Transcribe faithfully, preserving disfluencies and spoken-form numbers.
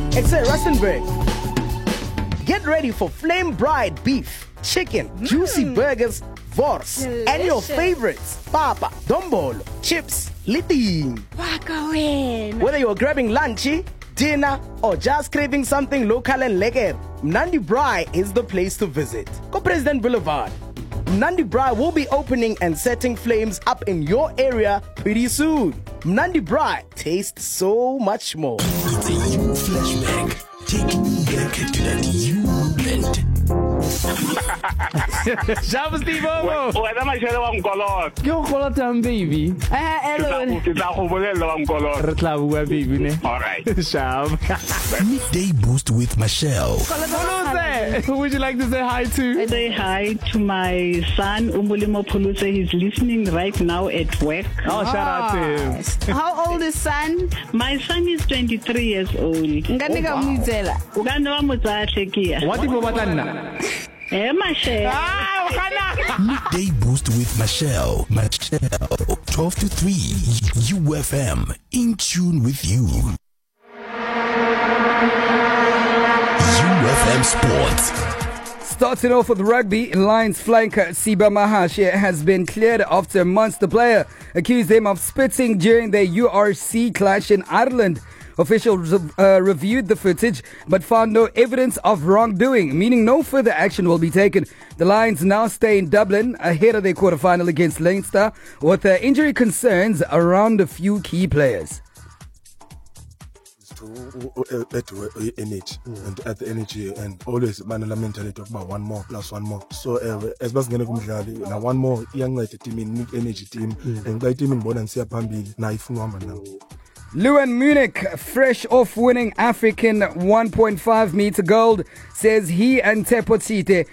It's a Rustenburg. Get ready for flame bride beef, chicken, mm. juicy burgers, vors, delicious. And your favorites, papa, dombolo, chips, liting. Whether you're grabbing lunchy, dinner, or just craving something local and lekker, Mnandi Braai is the place to visit. Go President Boulevard. Mnandi Braai will be opening and setting flames up in your area pretty soon. Mnandi Braai tastes so much more. It's a you flashback. Take you back to that you moment. Ciao Steve Omo. Wena mashele wa mkolot. Ke o gola tang baby. Eh hello. Ke tla go bolela wa mkolot. Re tla bua baby ne. All right. Ciao. Midday Boost with Michelle. Who would you like to say hi to? I say hi to my son Umulimo Puluse. He's listening right now at work. Oh, shout out to him. How old is son? My son is twenty-three years old. Ngani ka muzela. Uganda wa motsahle kia. What if what nna? Eh Michelle. Ah, khana. Midday Boost with Michelle. Michelle, twelve to three. U F M, in tune with you. U F M Sports. Starting off with rugby, Lions flanker Siba Mahashe has been cleared after a monster player accused him of spitting during their U R C clash in Ireland. Officials uh, reviewed the footage but found no evidence of wrongdoing, meaning no further action will be taken. The Lions now stay in Dublin ahead of their quarterfinal against Leinster with uh, injury concerns around a few key players. To add to energy and add the energy and always manala mentality of about one more plus one more. So uh, as bas ngene kumdlali na one more iyanceda team in energy team and by team ngibona nisiya phambili na ifuna uhamba nawo. Leuven Munich, fresh off winning African one point five meter gold, says he and Tepotsite